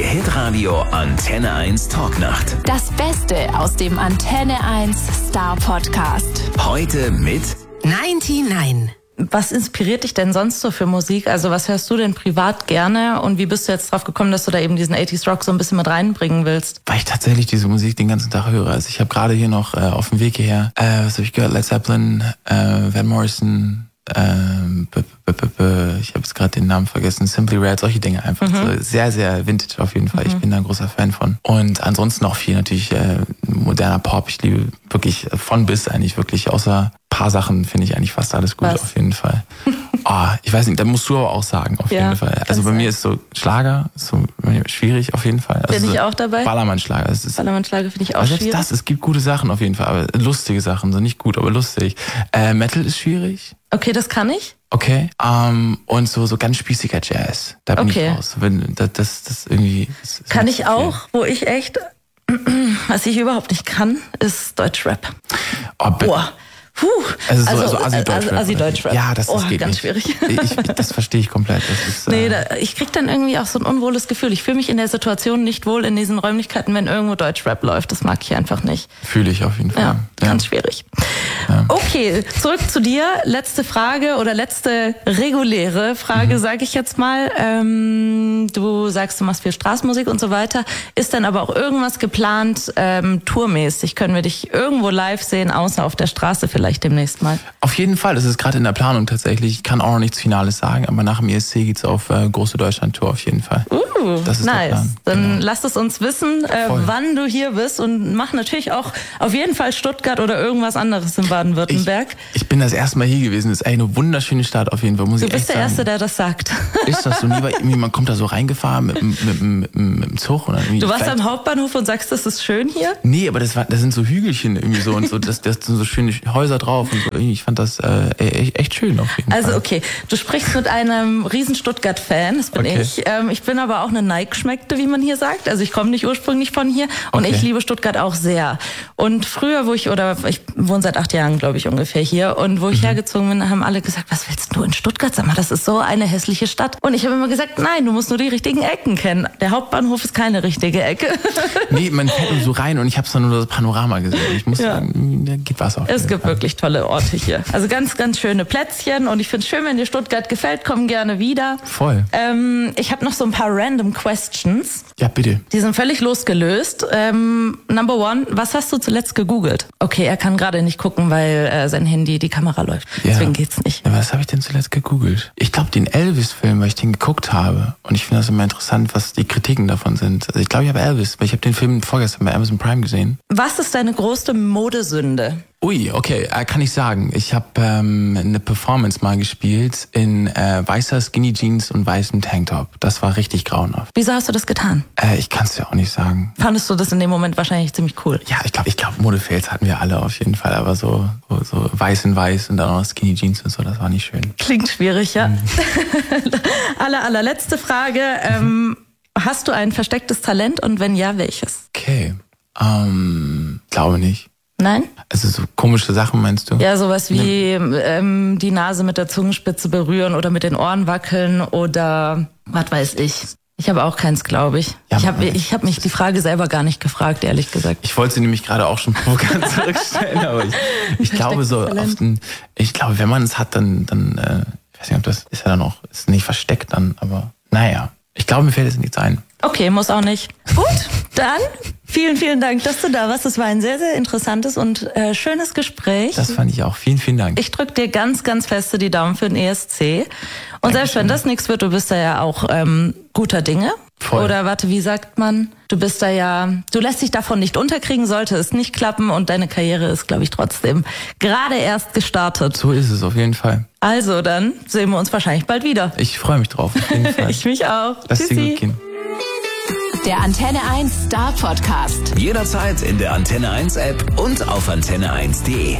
Hitradio Antenne 1 Talknacht. Das Beste aus dem Antenne 1 Star Podcast. Heute mit 99. Was inspiriert dich denn sonst so für Musik? Also was hörst du denn privat gerne und wie bist du jetzt drauf gekommen, dass du da eben diesen 80s Rock so ein bisschen mit reinbringen willst? Weil ich tatsächlich diese Musik den ganzen Tag höre. Also ich habe gerade hier noch auf dem Weg hierher, was habe ich gehört? Led Zeppelin, Van Morrison, ich habe jetzt gerade den Namen vergessen, Simply Red, solche Dinge einfach. So sehr, sehr vintage auf jeden Fall. Ich bin da ein großer Fan von. Und ansonsten auch viel natürlich moderner Pop. Ich liebe wirklich von bis eigentlich wirklich, außer paar Sachen finde ich eigentlich fast alles gut. Was? Auf jeden Fall. Ich weiß nicht, da musst du aber auch sagen, auf jeden Fall. Also bei mir ist so Schlager, ist so schwierig auf jeden Fall. Also bin ich auch dabei? Ballermann-Schlager. Ballermann-Schlager finde ich auch schwierig. Selbst es gibt gute Sachen auf jeden Fall, aber lustige Sachen, so nicht gut, aber lustig. Metal ist schwierig. Okay, das kann ich. Okay, und so ganz spießiger Jazz, da bin ich raus. Wenn das irgendwie... Das kann ich auch, wo ich echt, was ich überhaupt nicht kann, ist Deutschrap. Also Assi-Deutschrap. Assi-Deutschrap. Ja, das geht ganz nicht. Schwierig. Das verstehe ich komplett. Das ist, ich krieg dann irgendwie auch so ein unwohles Gefühl. Ich fühle mich in der Situation nicht wohl in diesen Räumlichkeiten, wenn irgendwo Deutschrap läuft. Das mag ich einfach nicht. Fühle ich auf jeden Fall. Ja, ganz schwierig. Ja. Okay, zurück zu dir. Letzte Frage oder letzte reguläre Frage, sage ich jetzt mal. Du sagst, du machst viel Straßenmusik und so weiter. Ist dann aber auch irgendwas geplant, tourmäßig? Können wir dich irgendwo live sehen, außer auf der Straße vielleicht demnächst mal? Auf jeden Fall, das ist gerade in der Planung tatsächlich. Ich kann auch noch nichts Finales sagen, aber nach dem ESC geht's auf große Deutschland-Tour auf jeden Fall. Das ist nice. Der Plan. Dann lasst es uns wissen, wann du hier bist und mach natürlich auch auf jeden Fall Stuttgart oder irgendwas anderes in Baden-Württemberg. Ich bin das erste Mal hier gewesen. Das ist eine wunderschöne Stadt auf jeden Fall, muss ich echt sagen. Du bist der Erste, der das sagt. Ist das so? Man kommt da so reingefahren mit dem Zug. Und dann du warst am Hauptbahnhof und sagst, das ist schön hier? Nee, aber das sind so Hügelchen irgendwie so und so, das sind so schöne Häuser drauf und so. Ich fand das echt schön auf jeden Fall. Also okay, du sprichst mit einem riesen Stuttgart-Fan, das bin ich. Ich bin aber auch eine Neigschmeckte, wie man hier sagt. Also ich komme nicht ursprünglich von hier und ich liebe Stuttgart auch sehr. Und früher, ich wohne seit 8 Jahren, glaube ich, ungefähr hier. Und wo ich hergezogen bin, haben alle gesagt, was willst du in Stuttgart? Sag mal, das ist so eine hässliche Stadt. Und ich habe immer gesagt, nein, du musst nur die richtigen Ecken kennen. Der Hauptbahnhof ist keine richtige Ecke. Nee, man fährt nur so rein und ich habe dann nur das Panorama gesehen. Ich muss sagen, da geht was auf. Es gibt wirklich tolle Orte hier. Also ganz, ganz schöne Plätzchen. Und ich finde es schön, wenn dir Stuttgart gefällt, komm gerne wieder. Voll. Ich habe noch so ein paar random Questions. Ja, bitte. Die sind völlig losgelöst. Number one, was hast du zuletzt gegoogelt? Okay, er kann gerade nicht gucken, weil sein Handy, die Kamera läuft. Ja. Deswegen geht's nicht. Ja, was habe ich denn zuletzt gegoogelt? Ich glaube, den Elvis-Film, weil ich den geguckt habe. Und ich finde das immer interessant, was die Kritiken davon sind. Also ich glaube, ich habe Elvis, weil ich habe den Film vorgestern bei Amazon Prime gesehen. Was ist deine größte Modesünde? Ui, okay, kann ich sagen. Ich habe eine Performance mal gespielt in weißer Skinny Jeans und weißem Tanktop. Das war richtig grauenhaft. Wieso hast du das getan? Ich kann es dir auch nicht sagen. Fandest du das in dem Moment wahrscheinlich ziemlich cool? Ja, ich glaube Modefails hatten wir alle auf jeden Fall, aber so weiß in weiß und dann auch Skinny Jeans und so, das war nicht schön. Klingt schwierig, ja. Allerletzte Frage. Hast du ein verstecktes Talent und wenn ja, welches? Okay, glaube nicht. Nein? Also so komische Sachen meinst du? Ja, sowas wie die Nase mit der Zungenspitze berühren oder mit den Ohren wackeln oder was weiß ich. Ich habe auch keins, glaube ich. Ja, ich hab mich die Frage selber gar nicht gefragt, ehrlich gesagt. Ich wollte sie nämlich gerade auch schon provokant zurückstellen, aber ich glaube so ich glaube, wenn man es hat, dann ich weiß nicht, ob das ist ja dann auch, ist nicht versteckt dann, aber naja. Ich glaube, mir fällt jetzt nichts ein. Okay, muss auch nicht. Gut, dann vielen, vielen Dank, dass du da warst. Das war ein sehr, sehr interessantes und schönes Gespräch. Das fand ich auch. Vielen, vielen Dank. Ich drücke dir ganz, ganz feste die Daumen für den ESC. Und selbst wenn das nichts wird, du bist da ja auch guter Dinge. Voll. Oder warte, wie sagt man? Du lässt dich davon nicht unterkriegen, sollte es nicht klappen und deine Karriere ist, glaube ich, trotzdem gerade erst gestartet. So ist es auf jeden Fall. Also dann sehen wir uns wahrscheinlich bald wieder. Ich freue mich drauf, auf jeden Fall. Ich mich auch. Lass dir gut gehen. Der Antenne 1 Star Podcast. Jederzeit in der Antenne 1 App und auf antenne1.de.